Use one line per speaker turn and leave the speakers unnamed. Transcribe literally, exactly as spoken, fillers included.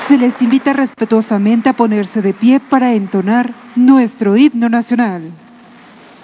Se les invita respetuosamente a ponerse de pie para entonar nuestro himno nacional.